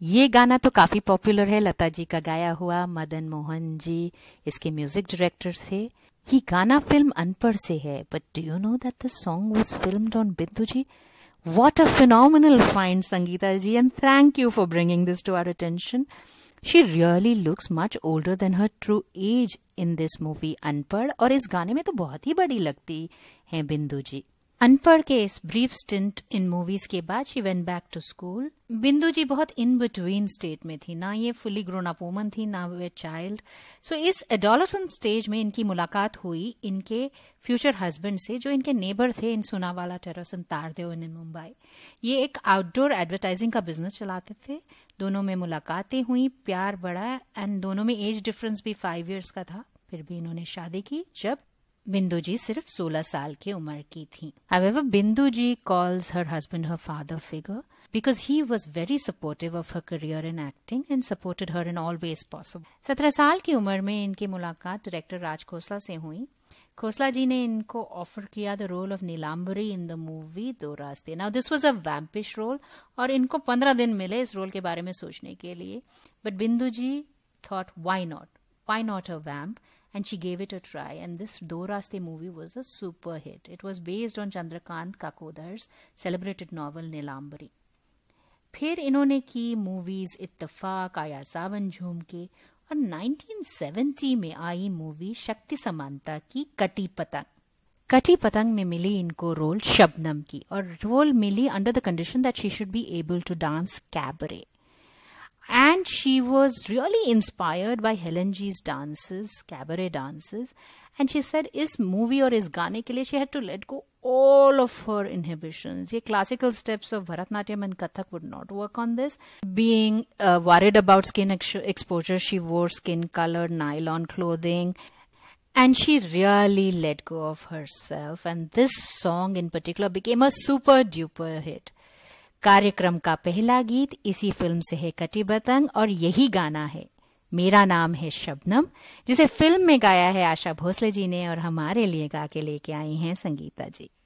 ये गाना तो काफी पॉपुलर है, लता जी का गाया हुआ, मदन मोहन जी इसके म्यूजिक डायरेक्टर थे। ये गाना फिल्म अनपढ़ से है, but do you know that the song was filmed on बिंदु जी? What a phenomenal find, Sangeeta ji, and thank you for bringing this to our attention. She really looks much older than her true age in this movie अनपढ़, और इस गाने में तो बहुत ही बड़ी लगती हैं बिंदु जी। अनपढ़ के इस ब्रीफ स्टिंट इन मूवीज के बाद she went back to school. बिंदु जी बहुत इन बिटवीन स्टेट में थी, ना ये फुली ग्रोन अप वुमन थी, ना वे चाइल्ड। सो इस एडोलेसेंट स्टेज में इनकी मुलाकात हुई इनके फ्यूचर हस्बैंड से, जो इनके नेबर थे इन सोनावाला टेरेस इन तारदेव इन मुंबई। ये एक आउटडोर एडवर्टाइजिंग का बिजनेस चलाते थे। दोनों में मुलाकातें हुई, प्यार बढ़ा, एंड दोनों में एज डिफरेंस भी 5 years का था। फिर भी इन्होंने शादी की जब बिंदु जी सिर्फ 16 साल की उम्र की थी। However, बिंदु जी calls her husband her father figure because he was very supportive of her career in acting and supported her in all ways possible. 17 साल की उम्र में इनकी मुलाकात डायरेक्टर राज खोसला से हुई। खोसला जी ने इनको ऑफर किया the role of Neelambari in the movie दो रास्ते। Now this was a वैम्पिश role और इनको 15 दिन मिले इस रोल के बारे में सोचने के लिए, बट बिंदु जी thought why not a vamp, and she gave it a try, and this Do Raste movie was a super hit. It was based on Chandrakant Kakodar's celebrated novel Nilambari. फिर इन्होंने की मूवीज इत्तेफाक, आया सावन झूम के, और 1970 में आई मूवी शक्ति समानता की कटी पतंग। कटी पतंग में मिली इनको रोल शबनम की, और role milli under the condition that she should be able to dance cabaret. And she was really inspired by Helen G's dances, cabaret dances. And she said, इस movie और इस गाने के लिए she had to let go all of her inhibitions. ये classical steps of Bharatnatyam and Kathak would not work on this. Being worried about skin exposure, she wore skin-colored nylon clothing. And she really let go of herself. And this song in particular became a super-duper hit. कार्यक्रम का पहला गीत इसी film से है कटी पतंग, और यही गाना है मेरा नाम है शबनम, जिसे फिल्म में गाया है आशा भोसले जी ने और हमारे लिए गा के लेके आई हैं संगीता जी।